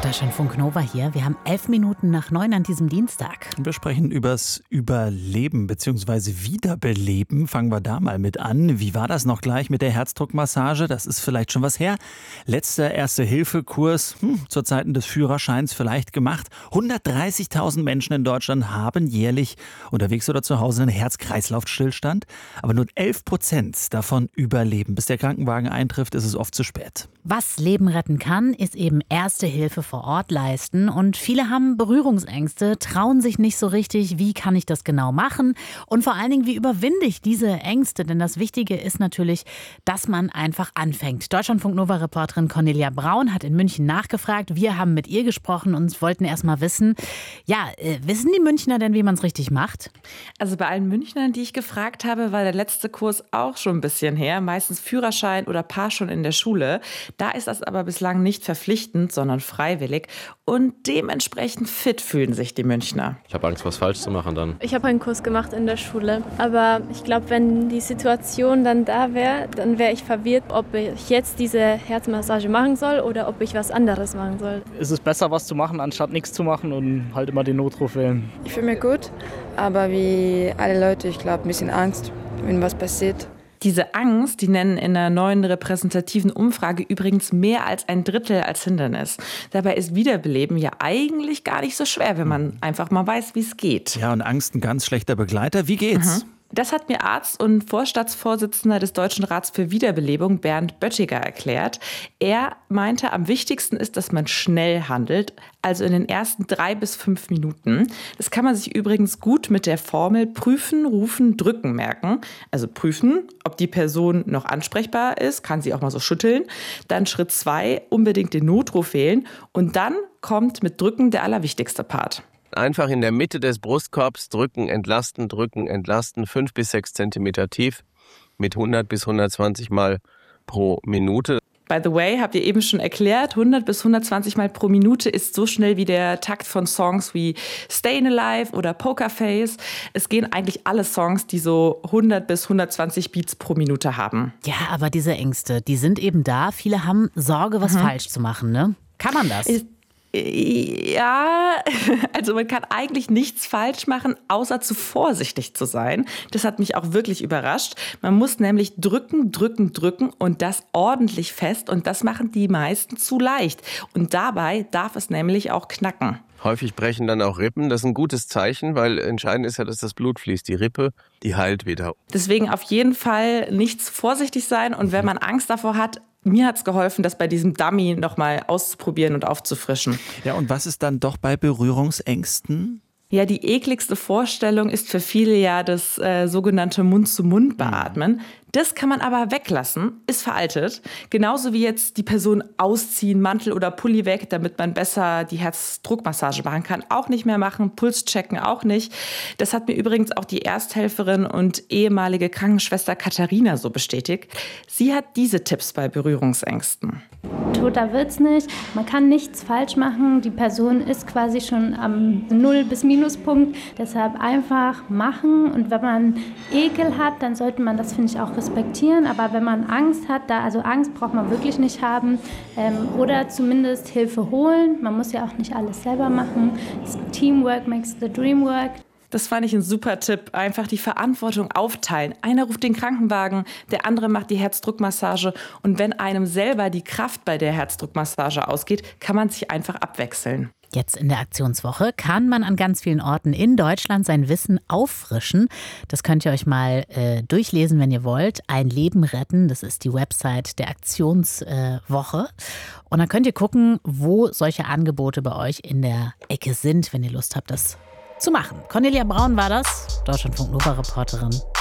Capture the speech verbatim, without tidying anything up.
Deutschlandfunk Nova hier. Wir haben elf Minuten nach neun an diesem Dienstag. Wir sprechen übers Überleben bzw. Wiederbeleben. Fangen wir da mal mit an. Wie war das noch gleich mit der Herzdruckmassage? Das ist vielleicht schon was her. Letzter Erste-Hilfe-Kurs hm, zu Zeiten des Führerscheins vielleicht gemacht. hundertdreißigtausend Menschen in Deutschland haben jährlich unterwegs oder zu Hause einen Herz-Kreislauf-Stillstand. Aber nur elf Prozent davon überleben. Bis der Krankenwagen eintrifft, ist es oft zu spät. Was Leben retten kann, ist eben Erste Hilfe vor Ort leisten. Und viele haben Berührungsängste, trauen sich nicht so richtig, wie kann ich das genau machen? Und vor allen Dingen, wie überwinde ich diese Ängste? Denn das Wichtige ist natürlich, dass man einfach anfängt. Deutschlandfunk-Nova-Reporterin Cornelia Braun hat in München nachgefragt. Wir haben mit ihr gesprochen und wollten erst mal wissen, ja, äh, wissen die Münchner denn, wie man es richtig macht? Also bei allen Münchnern, die ich gefragt habe, war der letzte Kurs auch schon ein bisschen her. Meistens Führerschein oder Paar schon in der Schule. Da ist das aber bislang nicht verpflichtend, sondern freiwillig. Und dementsprechend fit fühlen sich die Münchner. Ich habe Angst, was falsch zu machen dann. Ich habe einen Kurs gemacht in der Schule. Aber ich glaube, wenn die Situation dann da wäre, dann wäre ich verwirrt, ob ich jetzt diese Herzmassage machen soll oder ob ich was anderes machen soll. Es ist besser, was zu machen, anstatt nichts zu machen und halt immer den Notruf wählen. Ich fühle mich gut, aber wie alle Leute, ich glaube, ein bisschen Angst, wenn was passiert. Diese Angst, die nennen in einer neuen repräsentativen Umfrage übrigens mehr als ein Drittel als Hindernis. Dabei ist Wiederbeleben ja eigentlich gar nicht so schwer, wenn man einfach mal weiß, wie es geht. Ja, und Angst ein ganz schlechter Begleiter. Wie geht's? Mhm. Das hat mir Arzt und Vorstandsvorsitzender des Deutschen Rats für Wiederbelebung Bernd Böttiger erklärt. Er meinte, am wichtigsten ist, dass man schnell handelt, also in den ersten drei bis fünf Minuten. Das kann man sich übrigens gut mit der Formel prüfen, rufen, drücken merken. Also prüfen, ob die Person noch ansprechbar ist, kann sie auch mal so schütteln. Dann Schritt zwei, unbedingt den Notruf wählen. Und dann kommt mit Drücken der allerwichtigste Part. Einfach in der Mitte des Brustkorbs drücken, entlasten, drücken, entlasten, fünf bis sechs Zentimeter tief mit hundert bis hundertzwanzig Mal pro Minute. By the way, habt ihr eben schon erklärt, hundert bis hundertzwanzig Mal pro Minute ist so schnell wie der Takt von Songs wie Stayin' Alive oder Pokerface. Es gehen eigentlich alle Songs, die so hundert bis hundertzwanzig Beats pro Minute haben. Ja, aber diese Ängste, die sind eben da. Viele haben Sorge, was mhm. falsch zu machen, ne? Kann man das? Ist Ja, also man kann eigentlich nichts falsch machen, außer zu vorsichtig zu sein. Das hat mich auch wirklich überrascht. Man muss nämlich drücken, drücken, drücken und das ordentlich fest. Und das machen die meisten zu leicht. Und dabei darf es nämlich auch knacken. Häufig brechen dann auch Rippen. Das ist ein gutes Zeichen, weil entscheidend ist ja, dass das Blut fließt. Die Rippe, die heilt wieder. Deswegen auf jeden Fall nichts vorsichtig sein. Und wenn man Angst davor hat, mir hat es geholfen, das bei diesem Dummy nochmal auszuprobieren und aufzufrischen. Ja, und was ist dann doch bei Berührungsängsten? Ja, die ekligste Vorstellung ist für viele ja das äh, sogenannte Mund-zu-Mund-Beatmen. Das kann man aber weglassen, ist veraltet. Genauso wie jetzt die Person ausziehen, Mantel oder Pulli weg, damit man besser die Herzdruckmassage machen kann. Auch nicht mehr machen, Puls checken auch nicht. Das hat mir übrigens auch die Ersthelferin und ehemalige Krankenschwester Katharina so bestätigt. Sie hat diese Tipps bei Berührungsängsten. Toter wird's nicht. Man kann nichts falsch machen. Die Person ist quasi schon am Null- bis Minuspunkt. Deshalb einfach machen. Und wenn man Ekel hat, dann sollte man das, finde ich, auch respektieren. Aber wenn man Angst hat, da, also Angst braucht man wirklich nicht haben. Ähm, oder zumindest Hilfe holen. Man muss ja auch nicht alles selber machen. Teamwork makes the dream work. Das fand ich ein super Tipp. Einfach die Verantwortung aufteilen. Einer ruft den Krankenwagen, der andere macht die Herzdruckmassage. Und wenn einem selber die Kraft bei der Herzdruckmassage ausgeht, kann man sich einfach abwechseln. Jetzt in der Aktionswoche kann man an ganz vielen Orten in Deutschland sein Wissen auffrischen. Das könnt ihr euch mal äh, durchlesen, wenn ihr wollt. Ein Leben retten, das ist die Website der Aktionswoche. Äh, Und dann könnt ihr gucken, wo solche Angebote bei euch in der Ecke sind, wenn ihr Lust habt, das zu machen. Cornelia Braun war das, Deutschlandfunk Nova Reporterin.